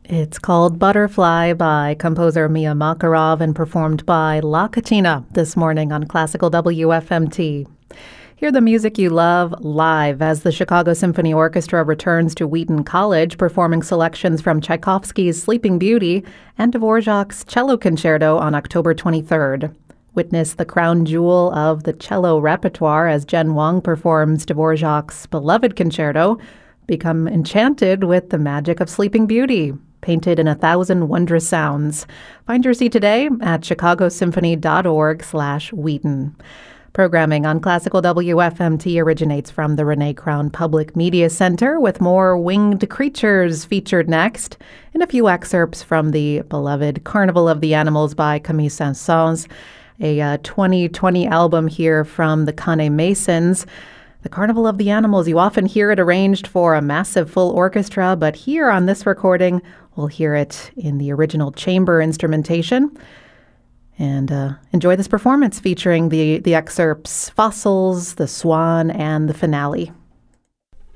It's called Butterfly by composer Mia Makarov and performed by La Katina this morning on Classical WFMT. Hear the music you love live as the Chicago Symphony Orchestra returns to Wheaton College, performing selections from Tchaikovsky's Sleeping Beauty and Dvorak's Cello Concerto on October 23rd. Witness the crown jewel of the cello repertoire as Jen Wang performs Dvorak's beloved concerto. Become enchanted with the magic of Sleeping Beauty, painted in 1,000 wondrous sounds. Find your seat today at chicagosymphony.org/Wheaton. Programming on Classical WFMT originates from the Renee Crown Public Media Center, with more winged creatures featured next, and a few excerpts from the beloved Carnival of the Animals by Camille Saint-Saëns, a 2020 album here from the Cane Masons. The Carnival of the Animals, you often hear it arranged for a massive full orchestra, but here on this recording, we'll hear it in the original chamber instrumentation. And enjoy this performance featuring the excerpts Fossils, The Swan, and the finale.